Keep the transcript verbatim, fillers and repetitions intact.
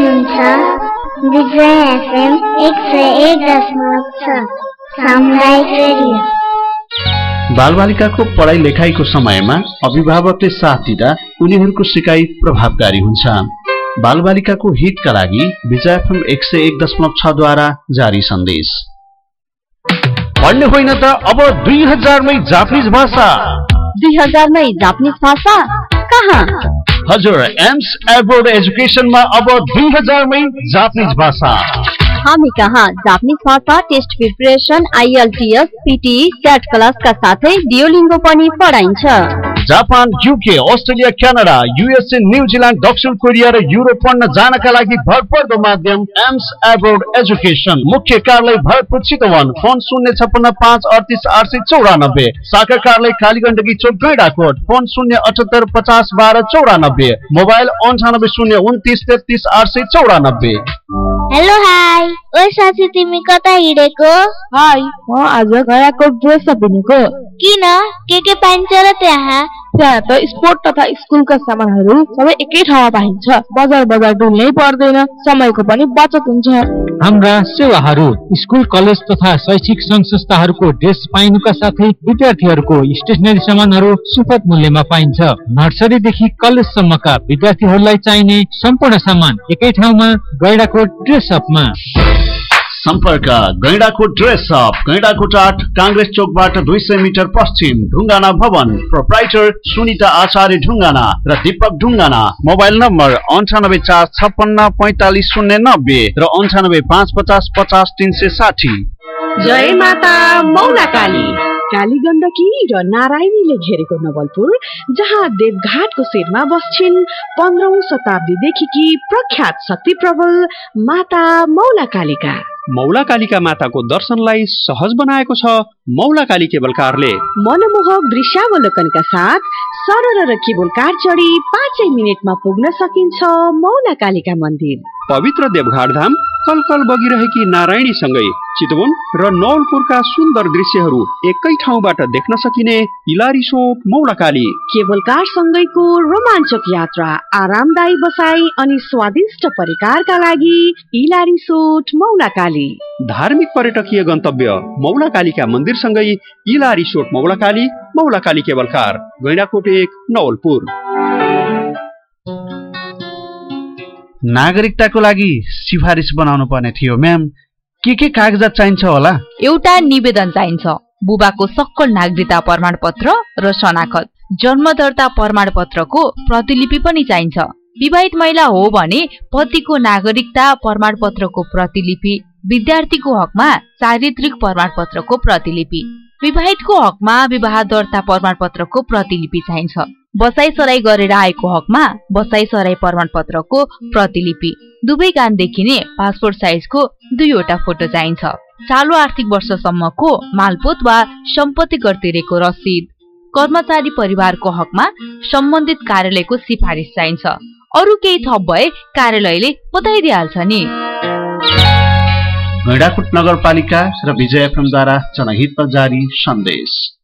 हुनुहुन्छ विजय एफएम एक सय एक दशमलव छ सामुदायिक रेडियो। बालबालिकाको पढाइ लेखाइको समयमा अभिभावकले साथ दिँदा उनीहरूको सिकाइ प्रभावकारी हुन्छ। बालबालिकाको हितका लागि विजय एफएम एक सय एक दशमलव छ द्वारा जारी सन्देश। पढ्ने होइन त अब दुई हजारमै जापानिज भाषा। दुई हजारमै जापानिज भाषा कहाँ? हजुर, एम्स एयरपोर्ट एजुकेसनमा अब दुई हजारमै जापानिज भाषा। हामी कहाँ जापानिज भाषा टेस्ट प्रिपरेसन, आइएलटीएस, पीटीई, क्याट क्लासका साथै डियोलिङ्गो पनि पढाइन्छ। Japan, UK, Australia, Canada, USA, न्यूजील्यान्ड, दक्षिण कोरिया र युरोप पढ्न जानका लागि भरपर्दो माध्यम एम्स एयरपोर्ट एजुकेसन। मुख्य कार्यालय भरतपुर चितवन। फोन शून्य छप्पन्न पाँच अडतिस आठ सय चौरानब्बे। शाखा कार्यालय कालीगण्डकी चोक गैंडाकोट। फोन शून्य अठहत्तर पचास बाह्र चौरानब्बे। मोबाइल अन्ठानब्बे शून्य उन्तिस तेत्तिस आठ सय चौरानब्बे। हेलो हाई, ओ साथी तिमी कता हिँडेको? हाई, म आज गयाको ड्रेस किनेको। किन? के के पाइन्छ र त्यहाँ? त्यहाँ त स्पोर्ट तथा स्कुलका सामानहरू सबै एकै ठाउँमा पाइन्छ। बजार बजार डुल्नै पर्दैन, समयको पनि बचत हुन्छ। हाम्रा सेवाहरू स्कुल, कलेज तथा शैक्षिक संघ संस्थाहरूको ड्रेस पाइनुका साथै विद्यार्थीहरूको स्टेशनरी सामानहरू सुपथ मूल्यमा पाइन्छ। नर्सरीदेखि कलेजसम्मका विद्यार्थीहरूलाई चाहिने सम्पूर्ण सामान एकै ठाउँमा गैंडाकोट ड्रेस अपमा। सम्पर्क गैंडाकोट ड्रेस अप, गैंडाकोट आठ, कांग्रेस चौकबाट दुई सय मिटर पश्चिम, ढुङ्गाना भवन। प्रोप्राइटर सुनिता आचार्य ढुङ्गाना र दीपक ढुङ्गाना। मोबाइल नम्बर अन्ठानब्बे चार छप्पन्न पैंतालिस शून्य नब्बे र अन्ठानब्बे पाँच पचास पचास तीन सय साठी। जय माता मौला काली। काली गण्डकी र नारायणीले घेरेको नवलपुर, जहाँ देवघाटको शिरमा बस्छिन् पन्ध्रौं शताब्दीदेखि प्रख्यात शक्ति प्रबल माता मौला कालिका। मौला कालिका माताको दर्शनलाई सहज बनाएको छ मौला काली केबल कारले। मनमोहक दृश्यावलोकनका साथ सरल र केबल कार चढी पाँचै मिनटमा पुग्न सकिन्छ मौला कालिका मन्दिर। पवित्र देवघाट धाम कलकल बगिरहेकी नारायणी सँगै चितवन र नवलपुरका सुन्दर दृश्यहरू एकै ठाउँबाट देख्न सकिने इलारिसोट मौला काली। केबल कार सँगैको रोमाञ्चक यात्रा, आरामदायी बसाई अनि स्वादिष्ट परिकारका लागि इलारिसोट मौला काली। धार्मिक पर्यटकीय गन्तव्य मौला कालीका मन्दिर सँगै इलारिसोट मौला काली, मौला काली केबल कार, गैंडाकोट एक, नवलपुर। नागरिकताको लागि सिफारिस बनाउनु पर्ने थियो म्याम, के के कागजात चाहिन्छ होला? एउटा निवेदन चाहिन्छ, बुबाको सक्कल नागरिकता प्रमाण पत्र र शनाखत, जन्म दर्ता प्रमाण पत्रको प्रतिलिपि पनि चाहिन्छ। विवाहित महिला हो भने पतिको नागरिकता प्रमाण पत्रको प्रतिलिपि, विद्यार्थीको हकमा चारित्रिक प्रमाण पत्रको प्रतिलिपि, विवाहितको हकमा विवाह दर्ता प्रमाण पत्रको प्रतिलिपि चाहिन्छ। बसाई सराई गरेर आएको हकमा बसाई सराई प्रमाण पत्रको प्रतिलिपि, दुवै कान देखिने पासपोर्ट साइजको दुईवटा फोटो चाहिन्छ। चालु आर्थिक वर्षसम्मको मालपोत वा सम्पत्ति कर तिरेको रसिद। कर्मचारी परिवारको हकमा सम्बन्धित कार्यालयको सिफारिस चाहिन्छ। अरु केही थप भए कार्यालयले बताइदिहाल्छ नि। गैंडाकोट नगरपालिका र विजय एफएम द्वारा जनहितमा जारी सन्देश।